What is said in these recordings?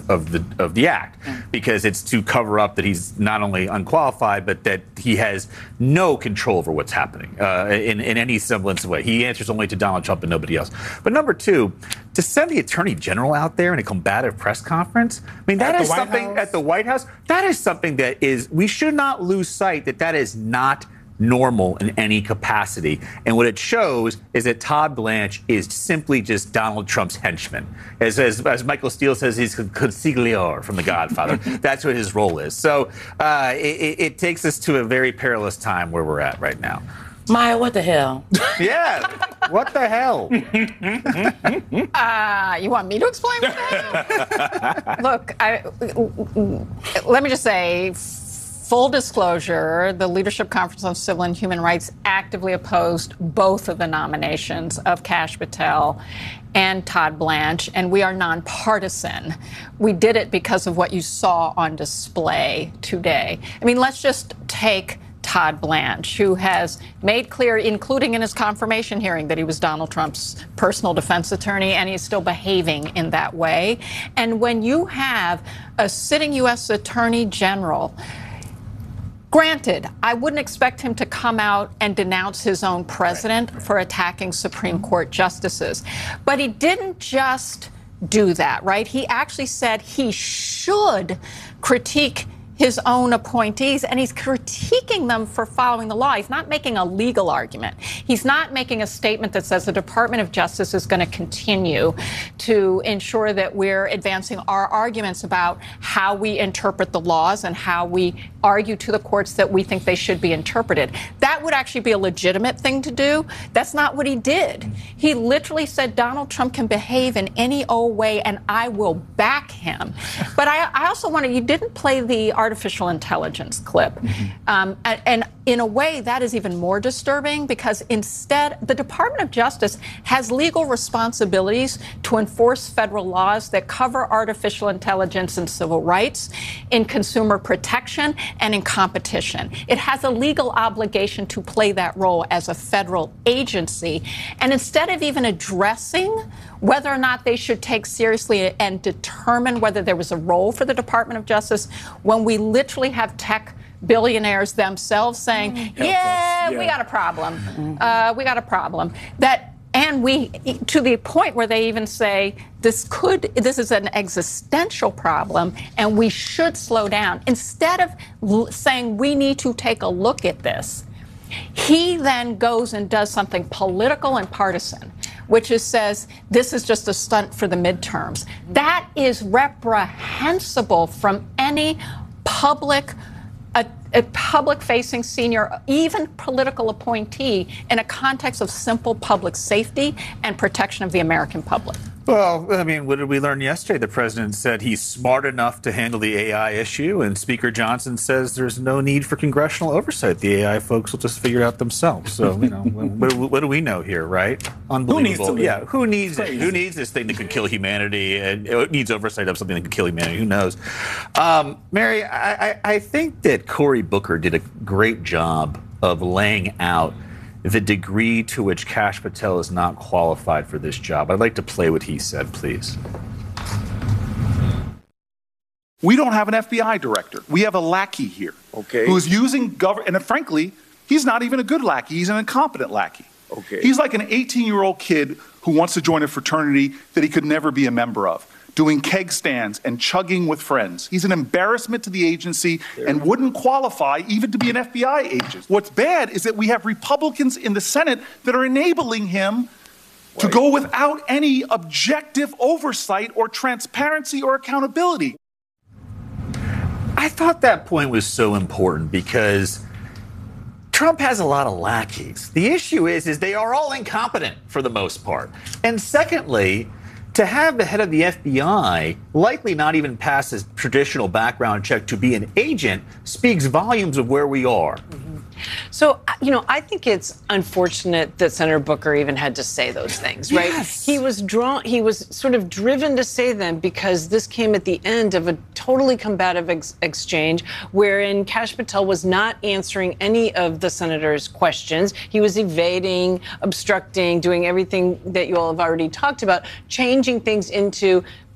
of the act, because it's to cover up that he's not only unqualified, but that he has no control over what's happening in any semblance of way. He answers only to Donald Trump and nobody else. But number two, to send the Attorney General out there in a combative press conference, I mean, that is something at the White House. That is something that is, we should not lose sight that is not normal in any capacity. And what it shows is that Todd Blanche is simply just Donald Trump's henchman. As Michael Steele says, he's a consigliere from The Godfather. That's what his role is. So it takes us to a very perilous time where we're at right now. Maya, what the hell? Yeah, what the hell? You want me to explain what that? Look, let me just say, full disclosure, the Leadership Conference on Civil and Human Rights actively opposed both of the nominations of Kash Patel and Todd Blanche, and we are nonpartisan. We did it because of what you saw on display today. I mean, let's just take Todd Blanche, who has made clear, including in his confirmation hearing, that he was Donald Trump's personal defense attorney, and he's still behaving in that way. And when you have a sitting U.S. Attorney General, granted, I wouldn't expect him to come out and denounce his own president for attacking Supreme Court justices. But he didn't just do that, right? He actually said he should critique his own appointees, and he's critiquing them for following the law. He's not making a legal argument. He's not making a statement that says the Department of Justice is going to continue to ensure that we're advancing our arguments about how we interpret the laws and how we argue to the courts that we think they should be interpreted. That would actually be a legitimate thing to do. That's not what he did. He literally said Donald Trump can behave in any old way, and I will back him. But I also want to, you didn't play the artificial intelligence clip. And in a way, that is even more disturbing, because instead, the Department of Justice has legal responsibilities to enforce federal laws that cover artificial intelligence and civil rights, in consumer protection, and in competition. It has a legal obligation to play that role as a federal agency. And instead of even addressing whether or not they should take seriously and determine whether there was a role for the Department of Justice, when we literally have tech billionaires themselves saying, yeah, we got a problem. We got a problem. And we, to the point where they even say this is an existential problem and we should slow down. Instead of saying we need to take a look at this, he then goes and does something political and partisan, which says this is just a stunt for the midterms. That is reprehensible from any a public-facing senior, even political appointee, in a context of simple public safety and protection of the American public. Well, I mean, what did we learn yesterday? The president said he's smart enough to handle the AI issue, and Speaker Johnson says there's no need for congressional oversight. The AI folks will just figure it out themselves. So, you know, what do we know here, right? Unbelievable. Who needs it? Who needs this thing that could kill humanity? And it needs oversight of something that could kill humanity. Who knows? Mary, I think that Cory Booker did a great job of laying out the degree to which Kash Patel is not qualified for this job. I'd like to play what he said, please. We don't have an FBI director. We have a lackey here, who's using government, and frankly, he's not even a good lackey. He's an incompetent lackey. He's like an 18-year-old kid who wants to join a fraternity that he could never be a member of, doing keg stands and chugging with friends. He's an embarrassment to the agency and wouldn't qualify even to be an FBI agent. What's bad is that we have Republicans in the Senate that are enabling him to go without any objective oversight or transparency or accountability. I thought that point was so important because Trump has a lot of lackeys. The issue is they are all incompetent for the most part. And secondly, to have the head of the FBI likely not even pass his traditional background check to be an agent speaks volumes of where we are. So, you know, I think it's unfortunate that Senator Booker even had to say those things, right? Yes. He was sort of driven to say them because this came at the end of a totally combative exchange wherein Kash Patel was not answering any of the senator's questions. He was evading, obstructing, doing everything that you all have already talked about, changing things into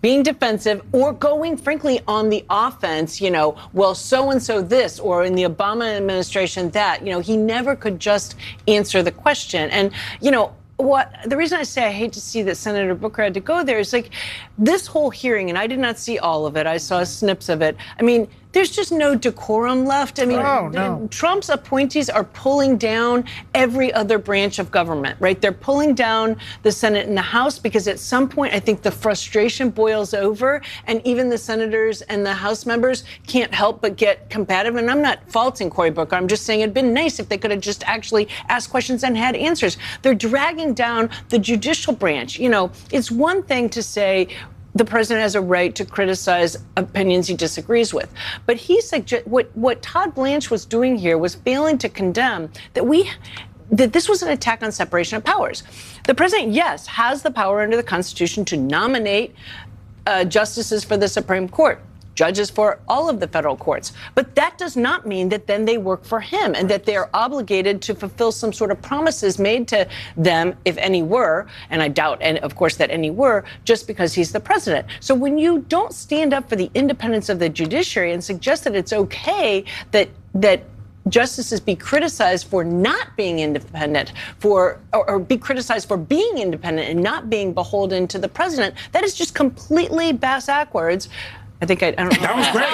being defensive or going, frankly, on the offense, well, so-and-so this, or in the Obama administration that, he never could just answer the question. And, the reason I say I hate to see that Senator Booker had to go there is this whole hearing, and I did not see all of it. I saw snips of it. I mean, there's just no decorum left. I mean, Trump's appointees are pulling down every other branch of government, right? They're pulling down the Senate and the House because at some point, I think the frustration boils over and even the senators and the House members can't help but get combative. And I'm not faulting Cory Booker. I'm just saying it'd been nice if they could have just actually asked questions and had answers. They're dragging down the judicial branch. It's one thing to say, the president has a right to criticize opinions he disagrees with. But what Todd Blanche was doing here was failing to condemn that this was an attack on separation of powers. The president, yes, has the power under the Constitution to nominate justices for the Supreme Court, judges for all of the federal courts. But that does not mean that then they work for him and that they are obligated to fulfill some sort of promises made to them, if any were, and I doubt, and of course, that any were, just because he's the president. So when you don't stand up for the independence of the judiciary and suggest that it's okay that justices be criticized for not being independent, or be criticized for being independent and not being beholden to the president, that is just completely bass-backwards. I don't know. That was great.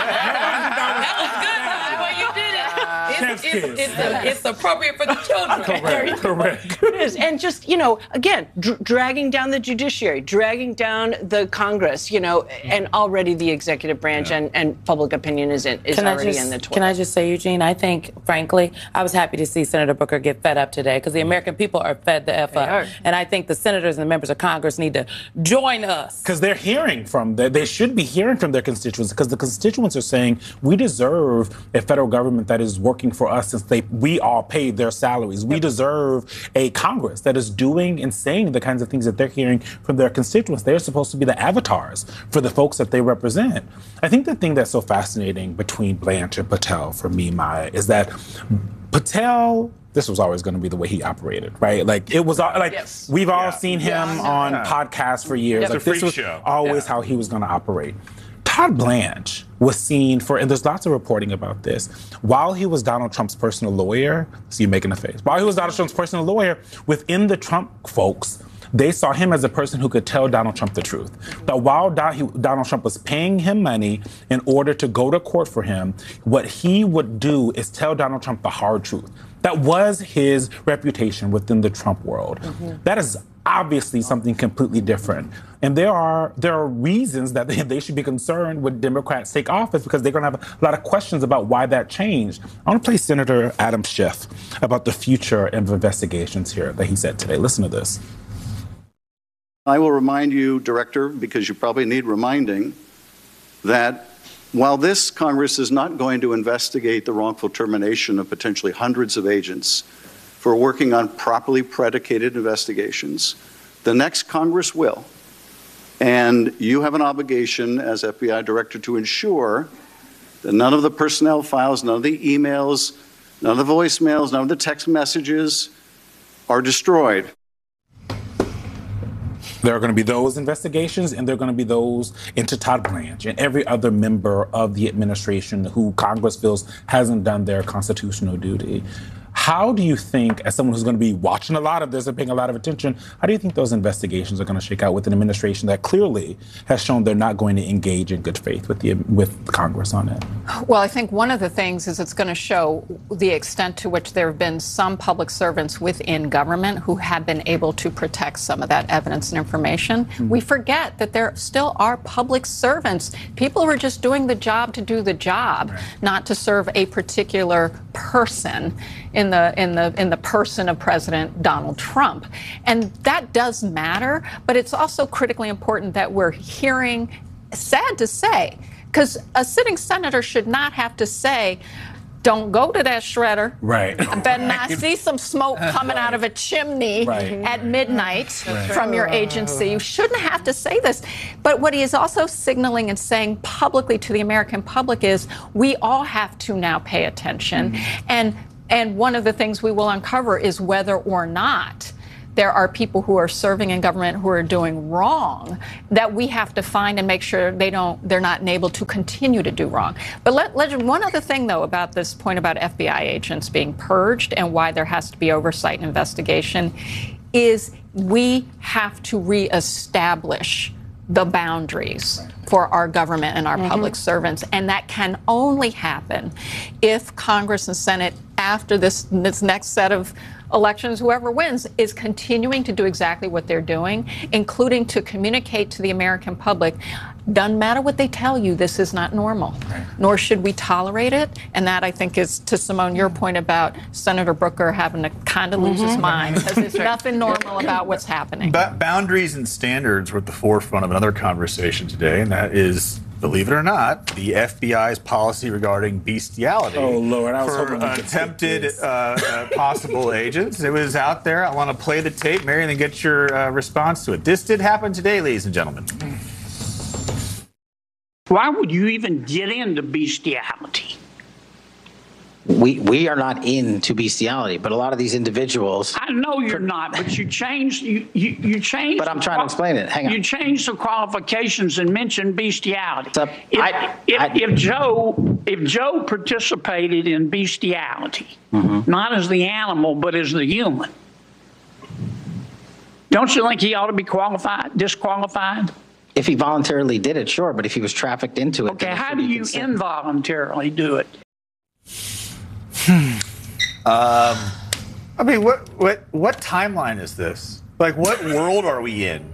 That was good. The way you did it. It's appropriate for the children. Correct. It is. And just, again, dragging down the judiciary, dragging down the Congress, and already the executive branch and public opinion is already in the toilet. Can I just say, Eugene, I think, frankly, I was happy to see Senator Booker get fed up today because the American people are fed the F up. And I think the senators and the members of Congress need to join us. Because they're hearing they should be hearing from their constituents, because the constituents are saying we deserve a federal government that is working for us since we all paid their salaries. We deserve a Congress that is doing and saying the kinds of things that they're hearing from their constituents. They're supposed to be the avatars for the folks that they represent. I think the thing that's so fascinating between Blanche and Patel for me, Maya, is that Patel, this was always going to be the way he operated, right? It was we've all seen him on podcasts for years. This was always how he was going to operate. Todd Blanche was seen and there's lots of reporting about this, while he was Donald Trump's personal lawyer, see you making a face, while he was Donald Trump's personal lawyer, within the Trump folks, they saw him as a person who could tell Donald Trump the truth. That while Donald Trump was paying him money in order to go to court for him, what he would do is tell Donald Trump the hard truth. That was his reputation within the Trump world. That is obviously something completely different. And there are reasons that they should be concerned when Democrats take office, because they're going to have a lot of questions about why that changed. I want to play Senator Adam Schiff about the future of investigations here that he said today. Listen to this. I will remind you, Director, because you probably need reminding, that while this Congress is not going to investigate the wrongful termination of potentially hundreds of agents for working on properly predicated investigations, the next Congress will. And you have an obligation as FBI Director to ensure that none of the personnel files, none of the emails, none of the voicemails, none of the text messages are destroyed. There are going to be those investigations, and there are going to be those into Todd Blanche and every other member of the administration who Congress feels hasn't done their constitutional duty. How do you think, as someone who's going to be watching a lot of this and paying a lot of attention, how do you think those investigations are going to shake out with an administration that clearly has shown they're not going to engage in good faith with Congress on it? Well, I think one of the things is it's going to show the extent to which there have been some public servants within government who have been able to protect some of that evidence and information. Mm-hmm. We forget that there still are public servants, people who are just doing the job to do the job, right, not to serve a particular person in the person of President Donald Trump. And that does matter, but it's also critically important that we're hearing, sad to say, because a sitting senator should not have to say, don't go to that shredder. Right. Then I see some smoke coming out of a chimney at midnight from your agency. You shouldn't have to say this. But what he is also signaling and saying publicly to the American public is we all have to now pay attention. Mm-hmm. And one of the things we will uncover is whether or not there are people who are serving in government who are doing wrong that we have to find and make sure they're not able to continue to do wrong. But one other thing, though, about this point about FBI agents being purged and why there has to be oversight and investigation is we have to reestablish the boundaries for our government and our public servants. And that can only happen if Congress and Senate, after this next set of elections, whoever wins, is continuing to do exactly what they're doing, including to communicate to the American public, doesn't matter what they tell you, this is not normal, nor should we tolerate it. And that, I think, is, to Simone, your point about Senator Booker having to kind of lose his mind, because there's nothing normal about what's happening. Boundaries and standards were at the forefront of another conversation today, and that is, believe it or not, the FBI's policy regarding bestiality. Oh, Lord, I was for hoping we could attempted possible agents. It was out there. I want to play the tape, Mary, and then get your response to it. This did happen today, ladies and gentlemen. Why would you even get into bestiality? We are not into bestiality, but a lot of these individuals. I know you're not, but you changed. You changed. But I'm trying to explain it. Hang on. You changed the qualifications and mentioned bestiality. If Joe participated in bestiality, not as the animal but as the human, don't you think he ought to be disqualified? If he voluntarily did it, sure. But if he was trafficked into it, okay. How do you involuntarily do it? I mean, what timeline is this? Like, what world are we in?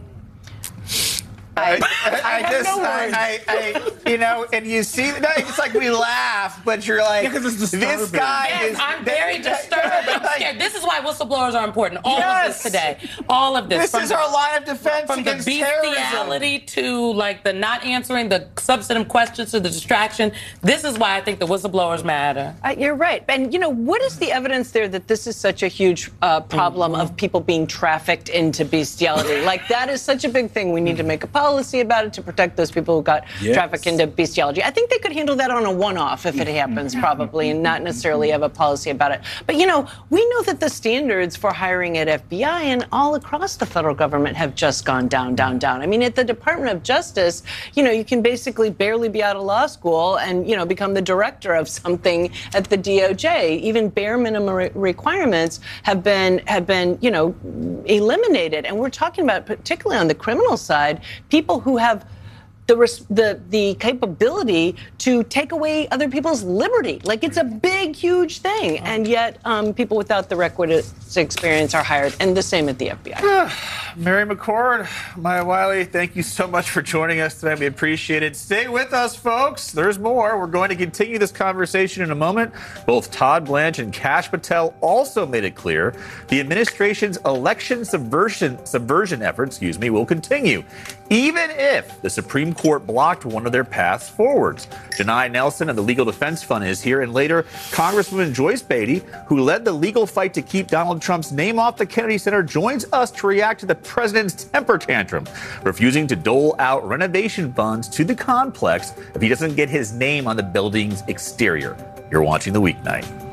You know, and you see, it's like we laugh, but you're like, this guy is. I'm very disturbed. I'm scared. This is why whistleblowers are important. All of this today. All of this. This is our line of defense from against the bestiality to like the not answering the substantive questions to the distraction. This is why I think the whistleblowers matter. You're right. And, you know, what is the evidence there that this is such a huge problem of people being trafficked into bestiality? Like, that is such a big thing. We need to make a policy about it to protect those people who got trafficked into bestiality. I think they could handle that on a one-off if it happens, probably, and not necessarily have a policy about it. But, you know, we know that the standards for hiring at FBI and all across the federal government have just gone down, down, down. I mean, at the Department of Justice, you know, you can basically barely be out of law school and, you know, become the director of something at the DOJ. Even bare minimum requirements have been, you know, eliminated. And we're talking about, particularly on the criminal side, people who have the capability to take away other people's liberty. Like, it's a big, huge thing. And yet people without the requisite experience are hired. And the same at the FBI. Mary McCord, Maya Wiley, thank you so much for joining us today. We appreciate it. Stay with us, folks. There's more. We're going to continue this conversation in a moment. Both Todd Blanche and Kash Patel also made it clear the administration's election subversion efforts, will continue, even if the Supreme Court blocked one of their paths forwards. Janai Nelson of the Legal Defense Fund is here, and later, Congresswoman Joyce Beatty, who led the legal fight to keep Donald Trump's name off the Kennedy Center, joins us to react to the president's temper tantrum, refusing to dole out renovation funds to the complex if he doesn't get his name on the building's exterior. You're watching The Weeknight.